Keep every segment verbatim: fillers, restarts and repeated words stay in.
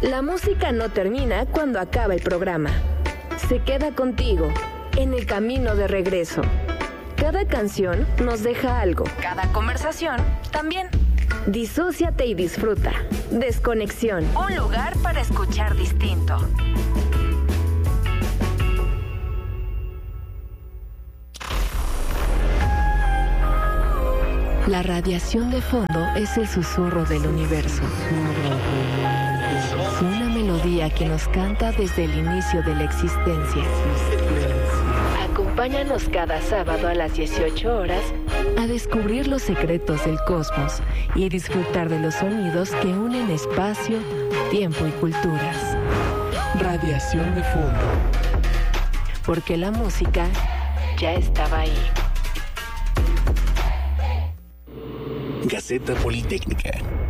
La música no termina cuando acaba el programa. Se queda contigo, en el camino de regreso. Cada canción nos deja algo. Cada conversación también. Disóciate y disfruta. Desconexión. Un lugar para escuchar distinto. La radiación de fondo es el susurro del universo. Una melodía que nos canta desde el inicio de la existencia. Acompáñanos cada sábado a las dieciocho horas a descubrir los secretos del cosmos y disfrutar de los sonidos que unen espacio, tiempo y culturas. Radiación de fondo. Porque la música ya estaba ahí. Gaceta Politécnica.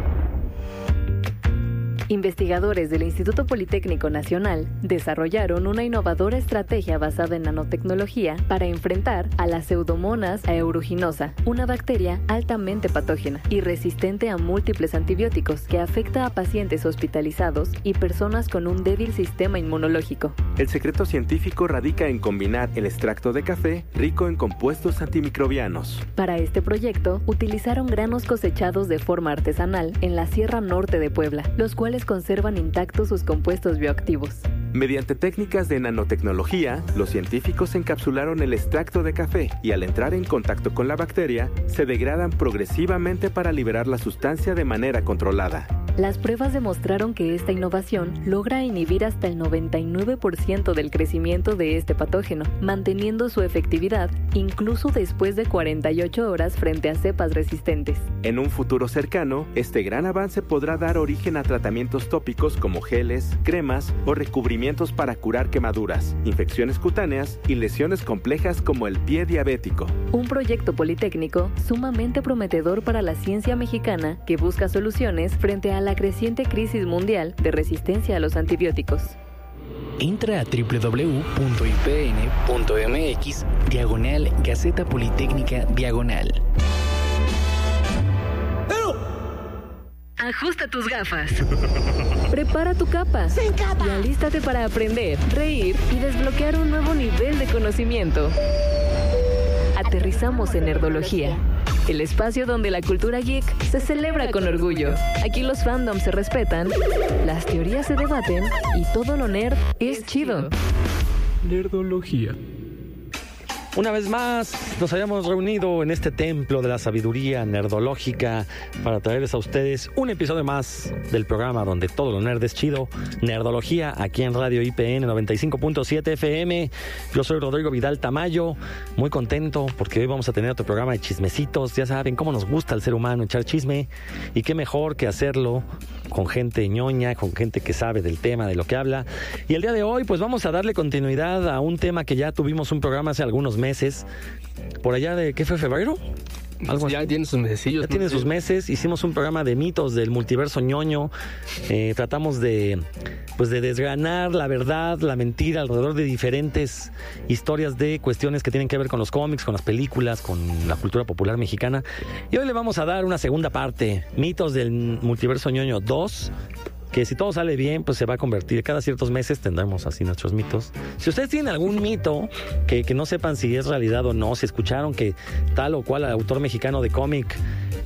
Investigadores del Instituto Politécnico Nacional desarrollaron una innovadora estrategia basada en nanotecnología para enfrentar a la Pseudomonas aeruginosa, una bacteria altamente patógena y resistente a múltiples antibióticos que afecta a pacientes hospitalizados y personas con un débil sistema inmunológico. El secreto científico radica en combinar el extracto de café rico en compuestos antimicrobianos. Para este proyecto, utilizaron granos cosechados de forma artesanal en la Sierra Norte de Puebla, los cuales conservan intactos sus compuestos bioactivos. Mediante técnicas de nanotecnología, los científicos encapsularon el extracto de café y al entrar en contacto con la bacteria, se degradan progresivamente para liberar la sustancia de manera controlada. Las pruebas demostraron que esta innovación logra inhibir hasta el noventa y nueve por ciento del crecimiento de este patógeno, manteniendo su efectividad incluso después de cuarenta y ocho horas frente a cepas resistentes. En un futuro cercano, este gran avance podrá dar origen a tratamientos tópicos como geles, cremas o recubrimientos para curar quemaduras, infecciones cutáneas y lesiones complejas como el pie diabético. Un proyecto politécnico sumamente prometedor para la ciencia mexicana que busca soluciones frente a la creciente crisis mundial de resistencia a los antibióticos. Entra a doble u doble u doble u punto i p n punto m x diagonal Gaceta Politécnica diagonal. Ajusta tus gafas. Prepara tu capa. Y alístate para aprender, reír y desbloquear un nuevo nivel de conocimiento. Aterrizamos en Nerdología, el espacio donde la cultura geek se celebra con orgullo. Aquí los fandoms se respetan, las teorías se debaten y todo lo nerd es chido. Nerdología. Una vez más, nos habíamos reunido en este templo de la sabiduría nerdológica para traerles a ustedes un episodio más del programa donde todo lo nerd es chido, Nerdología, aquí en Radio I P N noventa y cinco punto siete F M. Yo soy Rodrigo Vidal Tamayo, muy contento porque hoy vamos a tener otro programa de chismecitos. Ya saben cómo nos gusta al ser humano echar chisme, y qué mejor que hacerlo con gente ñoña, con gente que sabe del tema, de lo que habla. Y el día de hoy, pues vamos a darle continuidad a un tema que ya tuvimos un programa hace algunos meses. meses, por allá de, ¿qué fue? ¿Febrero? Algo ya así. tiene sus mesecillos. Ya tiene sus meses. Hicimos un programa de mitos del multiverso ñoño. Eh, tratamos de, pues de desgranar la verdad, la mentira alrededor de diferentes historias de cuestiones que tienen que ver con los cómics, con las películas, con la cultura popular mexicana. Y hoy le vamos a dar una segunda parte, mitos del multiverso ñoño dos, que si todo sale bien, pues se va a convertir. Cada ciertos meses tendremos así nuestros mitos. Si ustedes tienen algún mito que, que no sepan si es realidad o no, si escucharon que tal o cual autor mexicano de cómic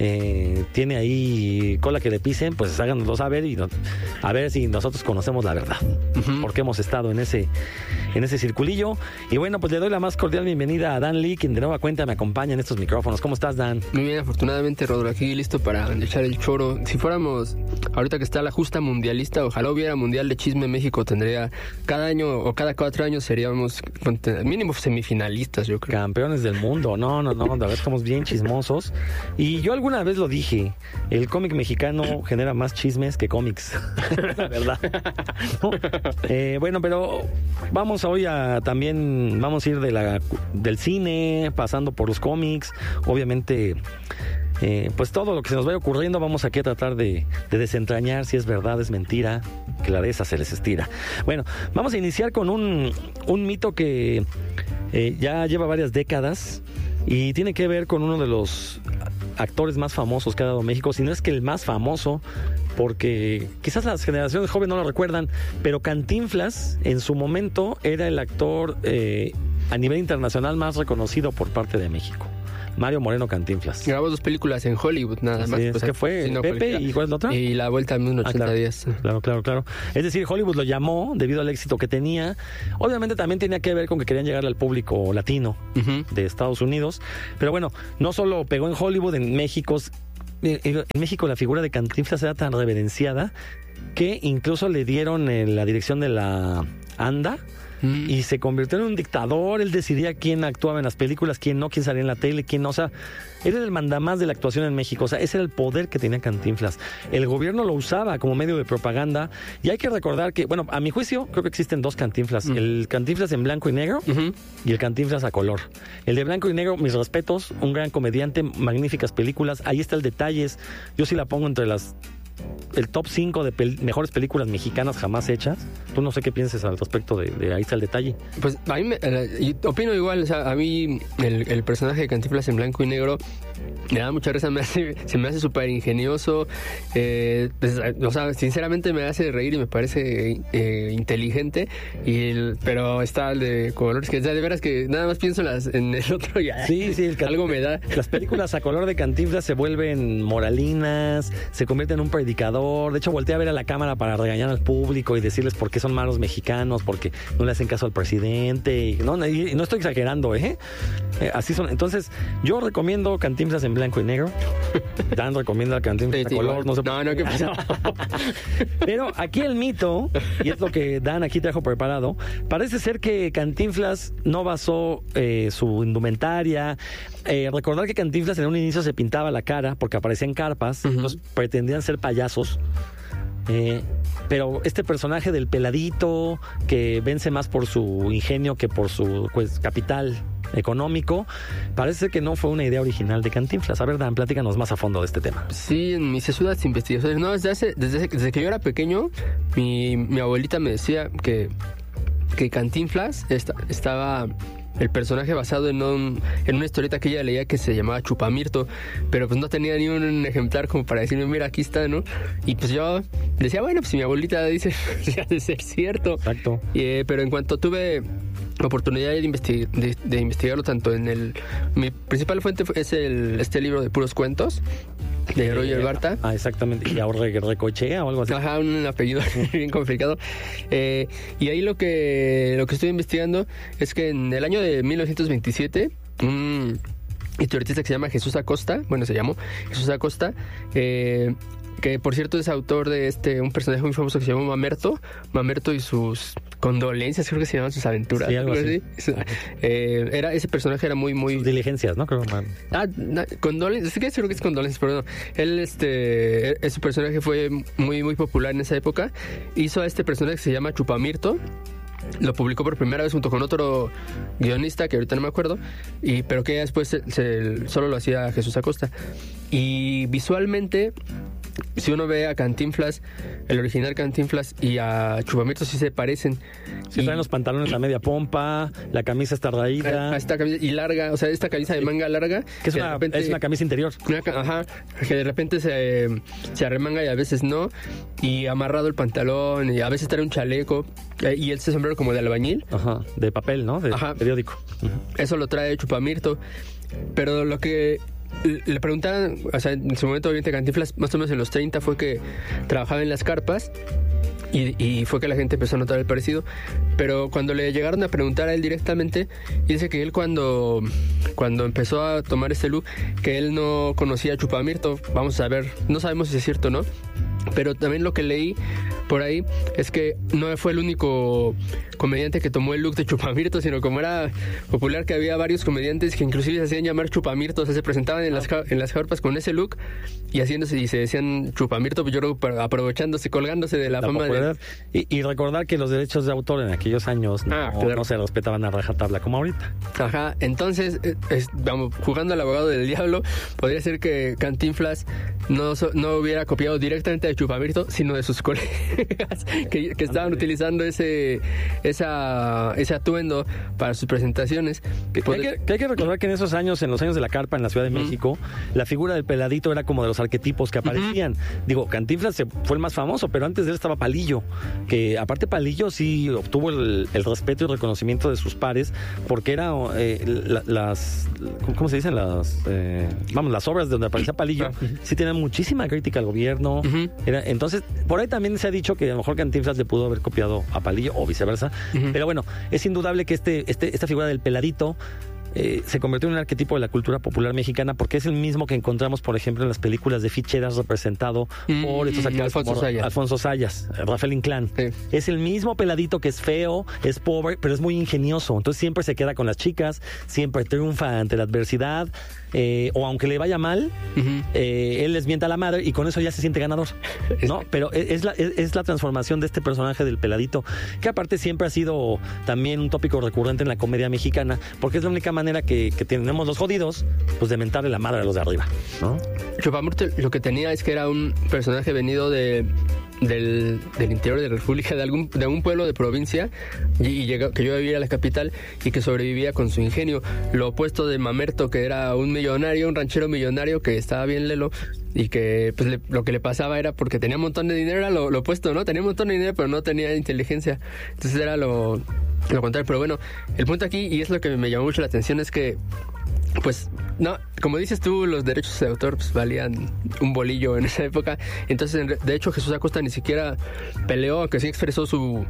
eh, tiene ahí cola que le pisen, pues háganoslo saber y no, a ver si nosotros conocemos la verdad. Uh-huh. Porque hemos estado en ese, en ese circulillo. Y bueno, pues le doy la más cordial bienvenida a Dan Lee, quien de nueva cuenta me acompaña en estos micrófonos. ¿Cómo estás, Dan? Muy bien, afortunadamente, Rodro, aquí listo para echar el choro. Si fuéramos, ahorita que está la justa mundial, mundialista, ojalá hubiera mundial de chisme. México tendría cada año o cada cuatro años seríamos mínimo semifinalistas, yo creo. Campeones del mundo. No, no, no, la verdad estamos bien chismosos. Y yo alguna vez lo dije, el cómic mexicano genera más chismes que cómics. La verdad. ¿No? Eh, bueno, pero vamos hoy a también, vamos a ir de la, del cine, pasando por los cómics, obviamente. Eh, pues todo lo que se nos vaya ocurriendo vamos aquí a tratar de, de desentrañar si es verdad, es mentira, que la de esa se les estira. Bueno, vamos a iniciar con un, un mito que eh, ya lleva varias décadas y tiene que ver con uno de los actores más famosos que ha dado México, si no es que el más famoso, porque quizás las generaciones jóvenes no lo recuerdan, pero Cantinflas en su momento era el actor eh, a nivel internacional más reconocido por parte de México. Mario Moreno Cantinflas. Grabó dos películas en Hollywood, nada más. Sí, es que fue sí, no, Pepe cualquiera. y ¿cuál es la otra? Y La Vuelta en unos Ah, ochenta claro. días. Claro, claro, claro. Es decir, Hollywood lo llamó debido al éxito que tenía. Obviamente también tenía que ver con que querían llegar al público latino Uh-huh. de Estados Unidos. Pero bueno, no solo pegó en Hollywood, en México. En México la figura de Cantinflas era tan reverenciada que incluso le dieron eh, la dirección de la ANDA. Mm. Y se convirtió en un dictador. Él decidía quién actuaba en las películas, quién no, quién salía en la tele, quién no. O sea, él era el mandamás de la actuación en México. O sea, ese era el poder que tenía Cantinflas. El gobierno lo usaba como medio de propaganda. Y hay que recordar que, bueno, a mi juicio, creo que existen dos Cantinflas. Mm. El Cantinflas en blanco y negro Uh-huh. y el Cantinflas a color. El de blanco y negro, mis respetos, un gran comediante, magníficas películas. Ahí está el Detalles. Yo sí la pongo entre las... el top cinco de pel- mejores películas mexicanas jamás hechas. Tú no sé qué pienses al respecto de, de Ahí está el Detalle. Pues a mí me, eh, y opino igual, o sea, a mí el, el personaje de Cantinflas en blanco y negro me da mucha risa, me hace, se me hace súper ingenioso, eh, pues, o sea, sinceramente me hace reír y me parece eh, inteligente, y el, pero está el de colores que, o sea, de veras que nada más pienso en, las, en el otro y Sí, sí, el can- algo me da. Las películas a color de Cantinflas se vuelven moralinas, se convierten en un predicador. De hecho, voltea a ver a la cámara para regañar al público y decirles por qué son malos mexicanos, porque no le hacen caso al presidente. Y no, y no estoy exagerando, ¿eh? Eh, Así son. Entonces, yo recomiendo Cantinflas en blanco y negro. Dan recomienda Cantinflas Sí, a sí, color. igual. No, sé No, no, ¿qué pasó? Pero aquí el mito, y es lo que Dan aquí trajo preparado, parece ser que Cantinflas no basó eh, su indumentaria. Eh, recordar que Cantinflas en un inicio se pintaba la cara porque aparecía en carpas, Ujú. entonces pretendían ser payasos. Eh, pero este personaje del peladito, que vence más por su ingenio que por su pues, capital económico, parece que no fue una idea original de Cantinflas. A ver, Dan, platícanos más a fondo de este tema. Sí, en mis sesudas investigaciones, no, desde, hace, desde, desde que yo era pequeño, mi, mi abuelita me decía que, que Cantinflas esta, estaba... el personaje basado en, un, en una historieta que ella leía que se llamaba Chupamirto, pero pues no tenía ni un ejemplar como para decirme, mira, aquí está, ¿no? Y pues yo decía, bueno, pues si mi abuelita dice, ya de ser cierto. Exacto. Eh, pero en cuanto tuve oportunidad de, investi- de, de investigarlo tanto en el... Mi principal fuente fue- es el, este libro de puros cuentos de Roger Barta. Ah, exactamente. Y ahora Recochea o algo así. Ajá, un apellido bien complicado. Eh, y ahí lo que lo que estoy investigando es que en el año de mil novecientos veintisiete, un historietista que se llama Jesús Acosta, bueno, se llamó Jesús Acosta, eh, que por cierto es autor de este un personaje muy famoso que se llama Mamerto, Mamerto y sus condolencias, creo que se llaman sus aventuras. Sí, algo así. Eh, era, ese personaje era muy, muy... Sus diligencias, ¿no? Creo, man. Ah, na- condolencias, sí que seguro que es condolencias, pero no. Él, este, ese personaje fue muy, muy popular en esa época. Hizo a este personaje que se llama Chupamirto. Lo publicó por primera vez junto con otro guionista que ahorita no me acuerdo, y, pero que después se, se- solo lo hacía Jesús Acosta. Y visualmente, si uno ve a Cantinflas, el original Cantinflas, y a Chupamirto, sí se parecen. Sí, Y- traen los pantalones a media pompa, la camisa está raída. a esta camisa y larga, o sea, esta camisa de manga larga. Que es de una, repente- es una camisa interior. Una ca- Ajá, que de repente se, se arremanga y a veces no, y amarrado el pantalón, y a veces trae un chaleco, eh, y este sombrero como de albañil, Ajá, de papel, ¿no? De Ajá. periódico. Ujú. eso lo trae Chupamirto. Pero lo que le le preguntaban, o sea, en su momento obviamente Cantinflas, más o menos en los treinta, fue que trabajaba en las carpas, y, y fue que la gente empezó a notar el parecido. Pero cuando le llegaron a preguntar a él directamente, dice que él cuando, cuando empezó a tomar este look, que él no conocía a Chupamirto. Vamos a ver, no sabemos si es cierto o no, pero también lo que leí por ahí es que no fue el único comediante que tomó el look de Chupamirto, sino como era popular que había varios comediantes que inclusive se hacían llamar Chupamirto, o sea, se presentaban en las, ja- en las carpas con ese look y haciéndose y se decían Chupamirto, pues yo creo que aprovechándose, colgándose de la, La fama de... popularidad. Y, y recordar que los derechos de autor en aquellos años no, Ah, claro. no se respetaban a rajatabla como ahorita. Ajá, entonces, eh, es- vamos, jugando al abogado del diablo, podría ser que Cantinflas no, so- no hubiera copiado directamente de Chupamirto, sino de sus colegas. que, que estaban utilizando ese esa ese atuendo para sus presentaciones. Que, que, hay que, que hay que recordar que en esos años, en los años de la carpa en la Ciudad de uh-huh. México, la figura del peladito era como de los arquetipos que aparecían. Uh-huh. Digo, Cantinflas se, fue el más famoso, pero antes de él estaba Palillo, que aparte Palillo sí obtuvo el, el respeto y reconocimiento de sus pares, porque era eh, la, las, ¿cómo se dicen? Las, eh, vamos, las obras de donde aparecía Palillo, uh-huh. sí tenían muchísima crítica al gobierno. Uh-huh. Era, entonces, por ahí también se ha dicho que a lo mejor Cantinflas le pudo haber copiado a Palillo o viceversa. Uh-huh. Pero bueno, es indudable que este, este, esta figura del peladito Eh, se convirtió en un arquetipo de la cultura popular mexicana porque es el mismo que encontramos, por ejemplo, en las películas de ficheras representado mm, por estos actores Alfonso como Sayas. Alfonso Sayas, Rafael Inclán. Sí. Es el mismo peladito que es feo, es pobre, pero es muy ingenioso. Entonces siempre se queda con las chicas, siempre triunfa ante la adversidad, eh, o aunque le vaya mal, uh-huh. eh, él les mienta a la madre y con eso ya se siente ganador, ¿no? Pero es la, es, es la transformación de este personaje del peladito, que aparte siempre ha sido también un tópico recurrente en la comedia mexicana, porque es la única manera que, que tenemos los jodidos, pues de mentarle la madre a los de arriba, ¿no? Chupamurto lo que tenía es que era un personaje venido de del, del interior de la República, de algún de un pueblo de provincia, y, y llegó, que yo vivía a la capital y que sobrevivía con su ingenio. Lo opuesto de Mamerto, que era un millonario, un ranchero millonario que estaba bien lelo y que pues le, lo que le pasaba era porque tenía un montón de dinero, era lo, lo opuesto, ¿no? Tenía un montón de dinero pero no tenía inteligencia. Entonces era lo, lo contrario. Pero bueno, el punto aquí, y es lo que me llamó mucho la atención, es que pues no, como dices tú, los derechos de autor pues, valían un bolillo en esa época. Entonces, de hecho, Jesús Acosta ni siquiera peleó, aunque sí expresó su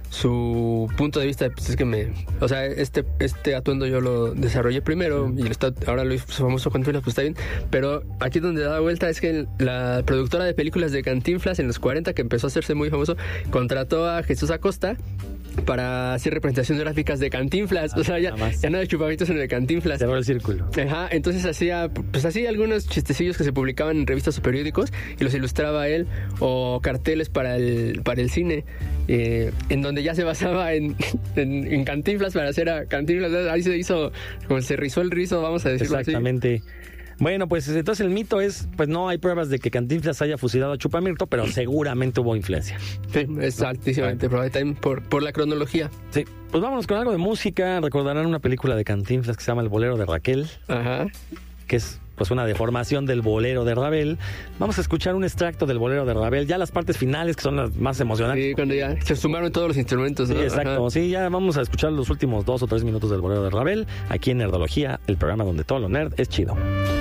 su punto de vista. Pues es que me, o sea, este este atuendo yo lo desarrollé primero y está, ahora lo hizo famoso Cantinflas, pues está bien. Pero aquí donde da vuelta es que la productora de películas de Cantinflas en los cuarenta, que empezó a hacerse muy famoso, contrató a Jesús Acosta para hacer representaciones gráficas de Cantinflas. Ah, o sea, ya, ya no de Chupamitos, sino de Cantinflas. Cerró el círculo. Ajá, entonces hacía, pues hacía algunos chistecillos que se publicaban en revistas o periódicos y los ilustraba él, o carteles para el, para el cine, eh, en donde ya se basaba en, en, en Cantinflas para hacer a Cantinflas. Ahí se hizo, como se rizó el rizo, vamos a decirlo así. Exactamente. Bueno, pues entonces el mito es, pues no hay pruebas de que Cantinflas haya fusilado a Chupamirto, pero seguramente hubo influencia. Sí, exactísimamente, pero también por, por la cronología. Sí, pues vámonos con algo de música. Recordarán una película de Cantinflas que se llama El Bolero de Raquel. Ajá. Que es pues una deformación del Bolero de Ravel. Vamos a escuchar un extracto del Bolero de Ravel, ya las partes finales que son las más emocionantes. Sí, cuando ya se sumaron todos los instrumentos, ¿no? Sí, exacto. Ajá. Sí, ya vamos a escuchar los últimos dos o tres minutos del Bolero de Ravel, aquí en Nerdología, el programa donde todo lo nerd es chido.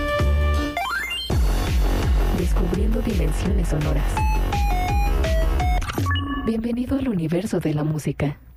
Descubriendo dimensiones sonoras. Bienvenido al universo de la música.